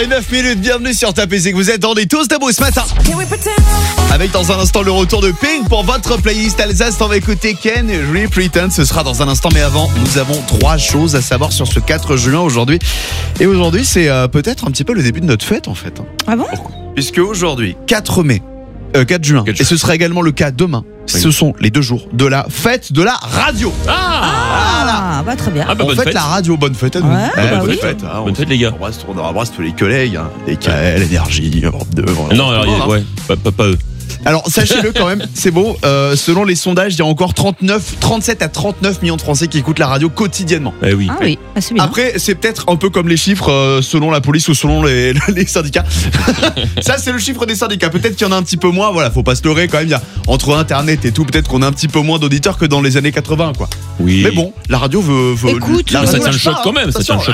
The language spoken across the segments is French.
6h09, bienvenue sur Top Music. Vous êtes tous debout ce matin. Avec dans un instant le retour de Pink pour votre playlist Alsace. On va écouter Ken Pretend. Ce sera dans un instant, mais avant, nous avons 3 choses à savoir sur ce 4 juin aujourd'hui. Et aujourd'hui, c'est peut-être un petit peu le début de notre fête en fait. Ah bon ? Puisque aujourd'hui, 4 juin, et ce sera également le cas demain. Oui. Ce sont les 2 jours de la fête de la radio. Ah, bah très bien. Ah bah, bonne fête la radio, bonne fête à nous. Bonne fête, hein, bonne fête les gars. On embrasse tous les collègues, hein. Les KL, Énergie, Europe 2. Non, alors, ouais, pas eux. Alors sachez-le quand même, c'est beau, selon les sondages, il y a encore 37 à 39 millions de Français qui écoutent la radio quotidiennement. Oui. Ah oui, c'est bien. Après, c'est peut-être un peu comme les chiffres selon la police ou selon les syndicats. Ça, c'est le chiffre des syndicats. Peut-être qu'il y en a un petit peu moins, voilà, faut pas se leurrer quand même. Il y a, entre Internet et tout, peut-être qu'on a un petit peu moins d'auditeurs que dans les années 80, quoi. Oui. Mais bon, la radio veut écoute, la radio ça tient le choc quand même,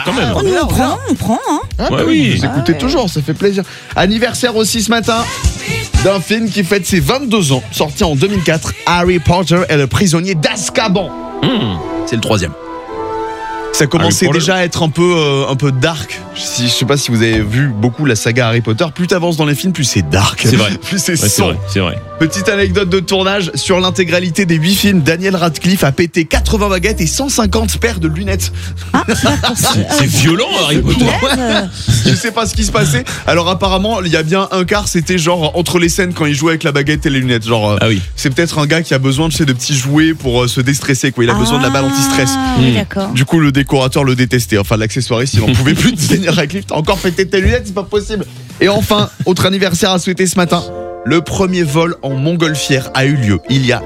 On prend, hein. Ouais, oui, vous écoutez toujours, ça fait plaisir. Anniversaire aussi ce matin d'un film qui fête ses 22 ans, sorti en 2004, Harry Potter et le prisonnier d'Azkaban. C'est le 3e. Ça commençait déjà à être un peu dark. Je sais pas si vous avez vu beaucoup la saga Harry Potter. Plus t'avances dans les films, plus c'est dark. C'est vrai. Plus c'est sombre. C'est vrai. Petite anecdote de tournage, sur l'intégralité des 8 films, Daniel Radcliffe a pété 80 baguettes et 150 paires de lunettes. C'est violent Harry Potter. Je sais pas ce qui se passait. Alors apparemment, il y a bien un quart, c'était genre entre les scènes quand il jouait avec la baguette et les lunettes. Genre, c'est peut-être un gars qui a besoin de petits jouets pour se déstresser, quoi. Il a besoin de la balle anti-stress. Oui, d'accord. Du coup, le décorateur le détestait. Enfin, l'accessoiriste, il n'en pouvait plus de Daniel Radcliffe. T'as encore pété tes lunettes, c'est pas possible. Et enfin, autre anniversaire à souhaiter ce matin. Le premier vol en montgolfière a eu lieu il y a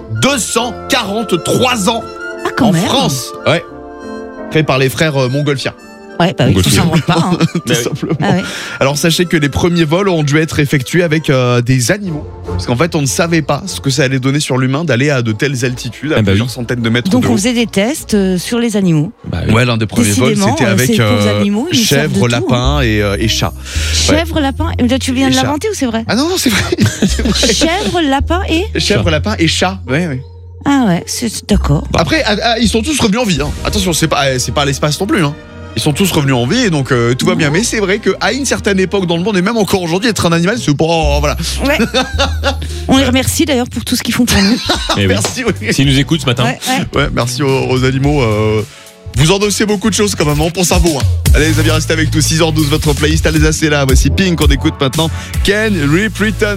243 ans en France. Ouais. Fait par les frères montgolfières. Ouais, bah oui, on s'en rend pas. Hein. Tout simplement. Ah ouais. Alors sachez que les premiers vols ont dû être effectués avec des animaux. Parce qu'en fait, on ne savait pas ce que ça allait donner sur l'humain d'aller à de telles altitudes, à plusieurs centaines de mètres Donc de haut. on faisait des tests sur les animaux. Ouais, l'un des premiers vols, c'était avec animaux, chèvre, lapin et chat. Chèvre, lapin, tu viens de l'inventer ou c'est vrai ? Ah non, c'est vrai. Chèvre, lapin et Chèvre, lapin et chat. Ouais. Ah ouais, c'est d'accord. Après, ils sont tous revenus en vie. Hein. Attention, c'est pas à l'espace non plus. Hein. Ils sont tous revenus en vie et donc tout va bien. Mais c'est vrai qu'à une certaine époque dans le monde et même encore aujourd'hui, être un animal, c'est pas voilà. Ouais. On les remercie d'ailleurs pour tout ce qu'ils font pour nous. Merci. Oui. S'ils nous écoutent ce matin. Ouais, merci aux animaux. Vous endossez beaucoup de choses quand même, on pense à vous. Hein. Allez les amis, restez avec nous. 6h12, votre playlist Alsace est là. Voici Pink, on écoute maintenant Ken Pretend.